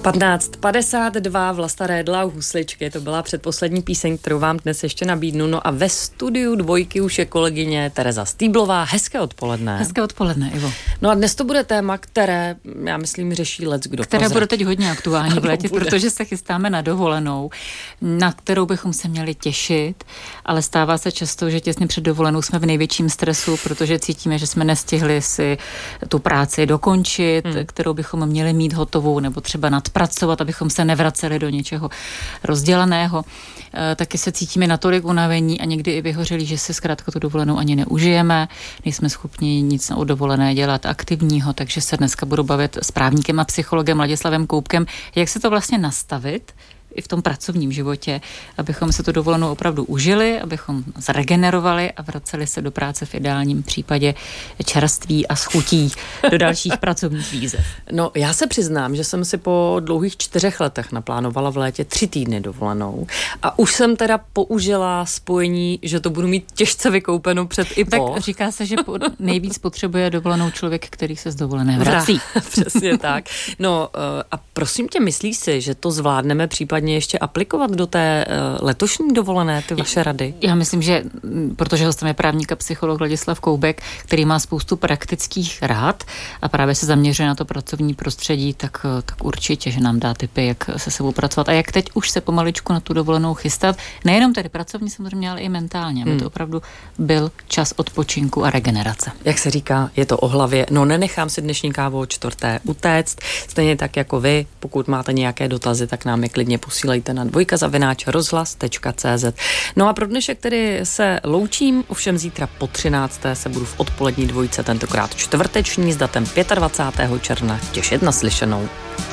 15:52 Vlasta Redla u husličky, to byla předposlední píseň, kterou vám dnes ještě nabídnu. No a ve studiu Dvojky už je kolegyně Tereza Stýblová. Hezké odpoledne. Hezké odpoledne, Ivo. No a dnes to bude téma, které, já myslím, řeší leckdo. Které bude teď hodně aktuální v létě, protože se chystáme na dovolenou, na kterou bychom se měli těšit, ale stává se často, že těsně před dovolenou jsme v největším stresu, protože cítíme, že jsme nestihli si tu práci dokončit, kterou bychom měli mít hotovou, nebo třeba nadpracovat, abychom se nevraceli do něčeho rozdělaného. Taky se cítíme natolik unavení a někdy i vyhořeli, že si zkrátka tu dovolenou ani neužijeme, nejsme schopni nic o dovolené dělat aktivního, takže se dneska budu bavit s právníkem a psychologem Ladislavem Koubkem, jak se to vlastně nastavit i v tom pracovním životě, abychom se tu dovolenou opravdu užili, abychom zregenerovali a vraceli se do práce v ideálním případě čerství a s chutí do dalších pracovních výzev. No, já se přiznám, že jsem si po dlouhých 4 letech naplánovala v létě 3 týdny dovolenou a už jsem teda použila spojení, že to budu mít těžce vykoupeno před i po. Tak říká se, že nejvíc potřebuje dovolenou člověk, který se z dovolené vrací. Přesně tak. No a prosím tě, myslíš si, že to zvládneme případně ještě aplikovat do té letošní dovolené, ty vaše rady? Já myslím, že protože hostem je právník a psycholog Ladislav Koubek, který má spoustu praktických rád a právě se zaměřuje na to pracovní prostředí, tak určitě, že nám dá tipy, jak se sebou pracovat a jak teď už se pomaličku na tu dovolenou chystat. Nejenom tedy pracovní samozřejmě, ale i mentálně, aby to opravdu byl čas odpočinku a regenerace. Jak se říká, je to o hlavě. No, nenechám si dnešní kávu o 4. utéct. Stejně tak jako vy, pokud máte nějaké dotazy, tak nám je klidně posílejte na dvojka@rozhlas.cz. No a pro dnešek tedy se loučím, ovšem zítra po 13. se budu v odpolední dvojce, tentokrát čtvrteční s datem 25. června těšit na slyšenou.